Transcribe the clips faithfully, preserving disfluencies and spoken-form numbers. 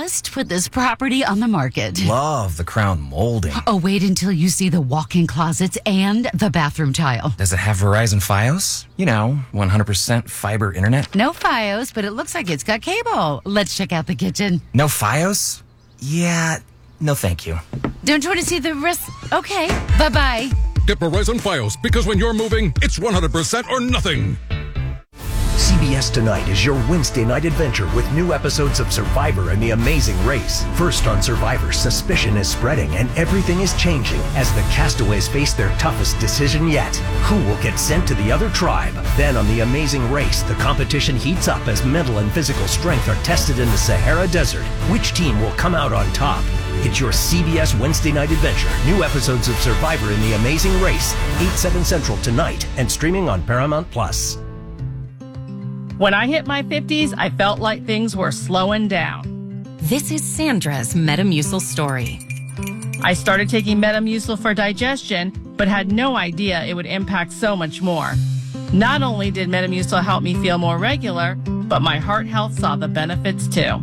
just put this property on the market. Love the crown molding. Oh, wait until you see the walk-in closets and the bathroom tile. Does it have Verizon Fios? You know, one hundred percent fiber internet? No Fios, but it looks like it's got cable. Let's check out the kitchen. No Fios? Yeah, no thank you. Don't you want to see the rest? Okay, bye-bye. Get Verizon Fios, because when you're moving, it's one hundred percent or nothing. C B S Tonight is your Wednesday night adventure with new episodes of Survivor and The Amazing Race. First on Survivor, suspicion is spreading and everything is changing as the castaways face their toughest decision yet. Who will get sent to the other tribe? Then on The Amazing Race, the competition heats up as mental and physical strength are tested in the Sahara Desert. Which team will come out on top? It's your C B S Wednesday night adventure. New episodes of Survivor and The Amazing Race, eight, seven Central tonight and streaming on Paramount Plus. When I hit my fifties, I felt like things were slowing down. This is Sandra's Metamucil story. I started taking Metamucil for digestion, but had no idea it would impact so much more. Not only did Metamucil help me feel more regular, but my heart health saw the benefits too.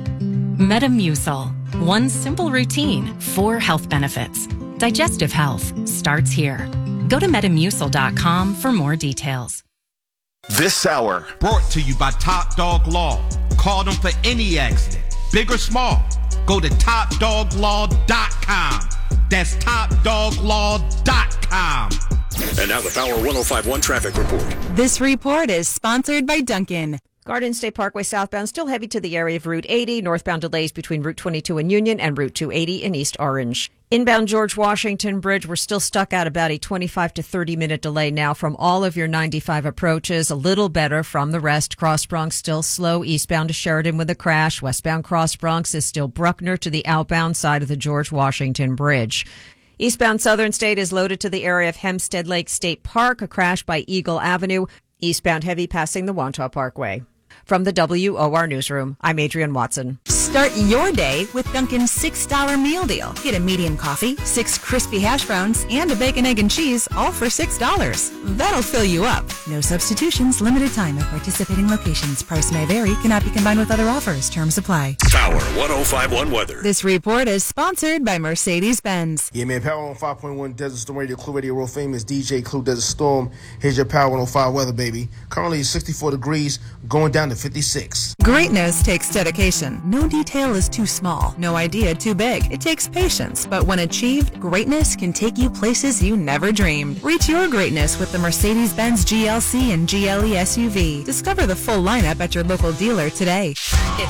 Metamucil. One simple routine, four health benefits. Digestive health starts here. Go to metamucil dot com for more details. This hour brought to you by Top Dog Law. Call them for any accident, big or small. Go to top dog law dot com. That's top dog law dot com. And now the Power one oh five point one traffic report. This report is sponsored by Dunkin'. Garden State Parkway southbound still heavy to the area of Route eighty. Northbound delays between Route twenty-two and Union and Route two eighty in East Orange. Inbound George Washington Bridge, we're still stuck at about a twenty-five to thirty minute delay now from all of your ninety-five approaches. A little better from the rest. Cross Bronx still slow. Eastbound to Sheridan with a crash. Westbound Cross Bronx is still Bruckner to the outbound side of the George Washington Bridge. Eastbound Southern State is loaded to the area of Hempstead Lake State Park. A crash by Eagle Avenue. Eastbound heavy passing the Wantagh Parkway. From the W O R Newsroom, I'm Adrienne Watson. Start your day with Dunkin's six dollar meal deal. Get a medium coffee, six crispy hash browns, and a bacon, egg, and cheese, all for six dollars. That'll fill you up. No substitutions, limited time at participating locations. Price may vary, cannot be combined with other offers. Terms apply. Power one oh five point one weather. This report is sponsored by Mercedes-Benz. Yeah, man, Power one oh five point one Desert Storm Radio, Clue Radio, world famous D J Clue Desert Storm. Here's your Power one oh five weather, baby. Currently it's sixty-four degrees, going down to fifty-six. Greatness takes dedication. No detail is too small. No idea too big. It takes patience. But when achieved, greatness can take you places you never dreamed. Reach your greatness with the Mercedes-Benz G L C and G L E S U V. Discover the full lineup at your local dealer today.